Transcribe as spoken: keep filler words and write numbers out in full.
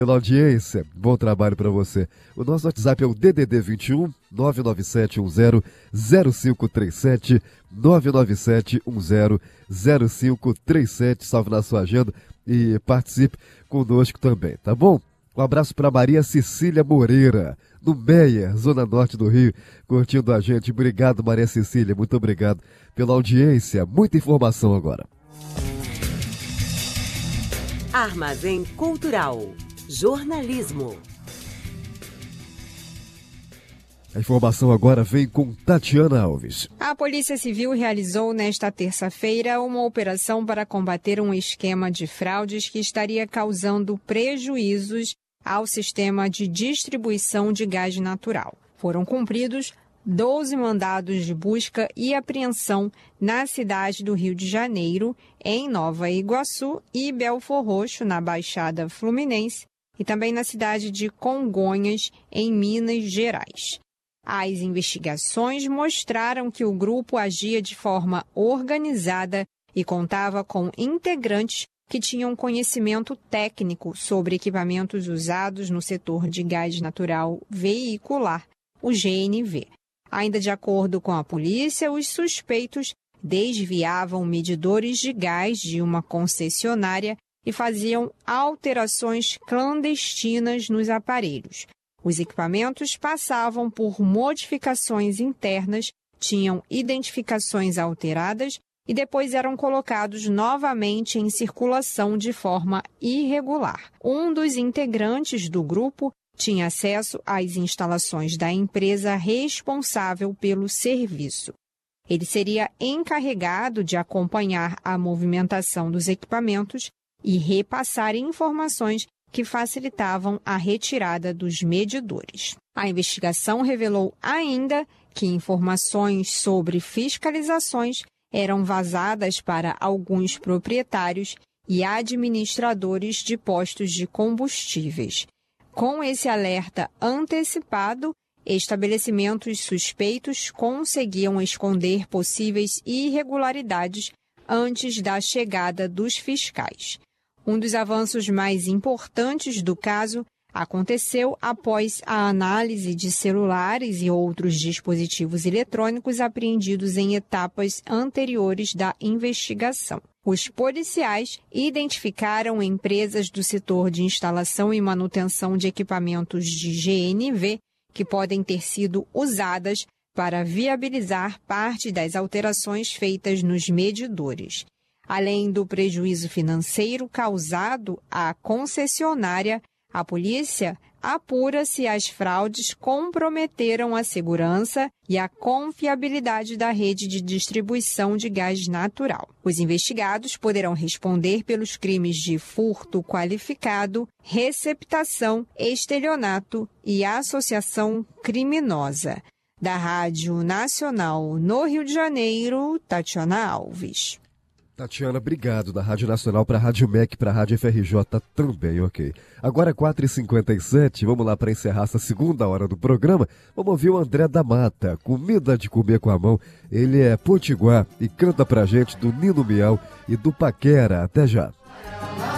Pela audiência, bom trabalho para você. O nosso WhatsApp é o D D D vinte e um, nove nove sete um zero, zero cinco três sete, nove nove sete um zero, zero cinco três sete. Salve na sua agenda e participe conosco também, tá bom? Um abraço para Maria Cecília Moreira, no Meia, Zona Norte do Rio, curtindo a gente. Obrigado, Maria Cecília, muito obrigado pela audiência. Muita informação agora. Armazém Cultural. Jornalismo. A informação agora vem com Tatiana Alves. A Polícia Civil realizou nesta terça-feira uma operação para combater um esquema de fraudes que estaria causando prejuízos ao sistema de distribuição de gás natural. Foram cumpridos doze mandados de busca e apreensão na cidade do Rio de Janeiro, em Nova Iguaçu e Belfor Roxo, na Baixada Fluminense, e também na cidade de Congonhas, em Minas Gerais. As investigações mostraram que o grupo agia de forma organizada e contava com integrantes que tinham conhecimento técnico sobre equipamentos usados no setor de gás natural veicular, o G N V. Ainda de acordo com a polícia, os suspeitos desviavam medidores de gás de uma concessionária e faziam alterações clandestinas nos aparelhos. Os equipamentos passavam por modificações internas, tinham identificações alteradas e depois eram colocados novamente em circulação de forma irregular. Um dos integrantes do grupo tinha acesso às instalações da empresa responsável pelo serviço. Ele seria encarregado de acompanhar a movimentação dos equipamentos e repassar informações que facilitavam a retirada dos medidores. A investigação revelou ainda que informações sobre fiscalizações eram vazadas para alguns proprietários e administradores de postos de combustíveis. Com esse alerta antecipado, estabelecimentos suspeitos conseguiam esconder possíveis irregularidades antes da chegada dos fiscais. Um dos avanços mais importantes do caso aconteceu após a análise de celulares e outros dispositivos eletrônicos apreendidos em etapas anteriores da investigação. Os policiais identificaram empresas do setor de instalação e manutenção de equipamentos de G N V que podem ter sido usadas para viabilizar parte das alterações feitas nos medidores. Além do prejuízo financeiro causado à concessionária, a polícia apura se as fraudes comprometeram a segurança e a confiabilidade da rede de distribuição de gás natural. Os investigados poderão responder pelos crimes de furto qualificado, receptação, estelionato e associação criminosa. Da Rádio Nacional no Rio de Janeiro, Tatiana Alves. Tatiana, obrigado. Da Rádio Nacional para a Rádio M E C, para a Rádio F R J também, ok. Agora quatro e cinquenta e sete, vamos lá para encerrar essa segunda hora do programa. Vamos ouvir o André da Mata, Comida de Comer com a Mão. Ele é potiguar e canta pra gente do Nino Miau e do Paquera. Até já.